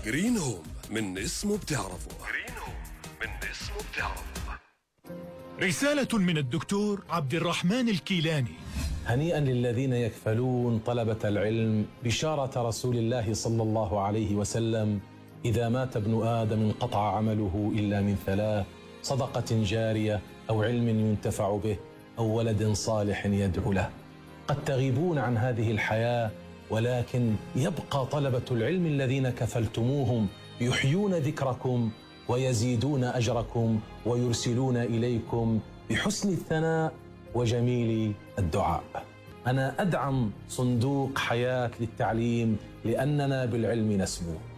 جرين هوم من اسمه بتعرفه. جرين هوم من اسمه بتعرفه. رسالة من الدكتور عبد الرحمن الكيلاني. هنيئا للذين يكفلون طلبة العلم بشارة رسول الله صلى الله عليه وسلم: إذا مات ابن آدم انقطع عمله إلا من ثلاث: صدقة جارية، أو علم ينتفع به، أو ولد صالح يدعو له. قد تغيبون عن هذه الحياة، ولكن يبقى طلبة العلم الذين كفلتموهم يحيون ذكركم ويزيدون أجركم ويرسلون إليكم بحسن الثناء وجميل الدعاء. أنا أدعم صندوق حياة للتعليم لأننا بالعلم نسمو.